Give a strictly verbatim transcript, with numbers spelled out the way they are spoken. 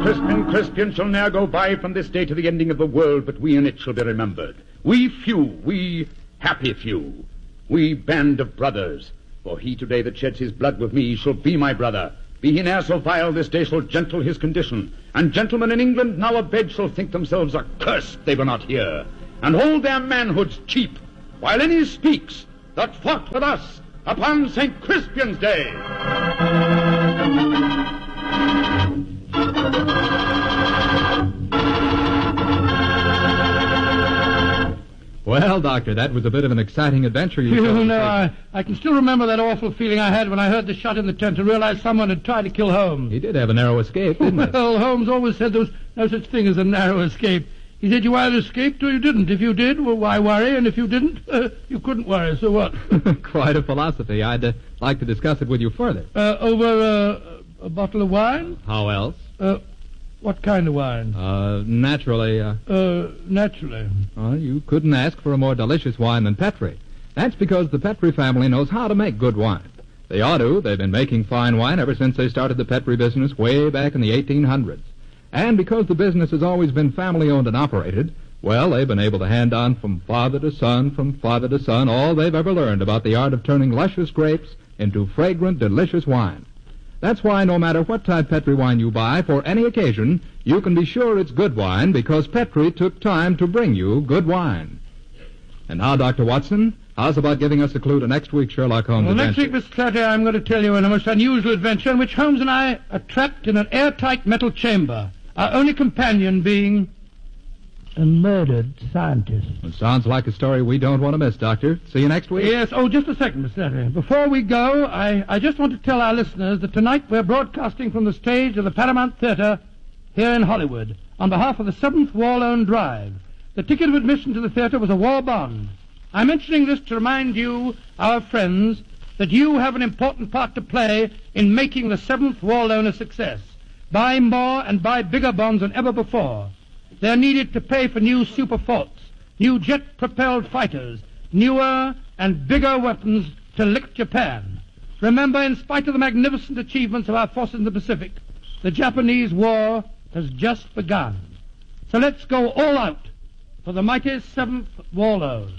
Crispin, Crispin shall ne'er go by from this day to the ending of the world, but we in it shall be remembered. We few, we happy few, we band of brothers. For he today that sheds his blood with me shall be my brother. Be he ne'er so vile, this day shall gentle his condition. And gentlemen in England now abed shall think themselves accursed they were not here, and hold their manhoods cheap, while any speaks that fought with us upon Saint Crispin's day. Well, Doctor, that was a bit of an exciting adventure you You told know, us. I, I can still remember that awful feeling I had when I heard the shot in the tent and realized someone had tried to kill Holmes. He did have a narrow escape, didn't he? Well, Holmes always said there was no such thing as a narrow escape. He said you either escaped or you didn't. If you did, well, why worry? And if you didn't, uh, you couldn't worry, so what? Quite a philosophy. I'd uh, like to discuss it with you further. Uh, over uh, a bottle of wine? How else? Uh, what kind of wine? Uh, naturally, uh... Uh, naturally. Well, you couldn't ask for a more delicious wine than Petri. That's because the Petri family knows how to make good wine. They ought to. They've been making fine wine ever since they started the Petri business way back in the eighteen hundreds. And because the business has always been family-owned and operated, well, they've been able to hand on from father to son, from father to son, all they've ever learned about the art of turning luscious grapes into fragrant, delicious wine. That's why no matter what type Petri wine you buy for any occasion, you can be sure it's good wine because Petri took time to bring you good wine. And now, Doctor Watson, how's about giving us a clue to next week's Sherlock Holmes Well, adventure? next week, Mister Clatter, I'm going to tell you a most unusual adventure in which Holmes and I are trapped in an airtight metal chamber, our only companion being a murdered scientist. It sounds like a story we don't want to miss, Doctor. See you next week. Yes. Oh, just a second, Mister Clatter. Before we go, I, I just want to tell our listeners that tonight we're broadcasting from the stage of the Paramount Theater here in Hollywood on behalf of the seventh Warlone Drive. The ticket of admission to the theater was a war bond. I'm mentioning this to remind you, our friends, that you have an important part to play in making the seventh Warlone a success. Buy more and buy bigger bonds than ever before. They're needed to pay for new super forts, new jet-propelled fighters, newer and bigger weapons to lick Japan. Remember, in spite of the magnificent achievements of our forces in the Pacific, the Japanese war has just begun. So let's go all out for the mighty seventh Warlone.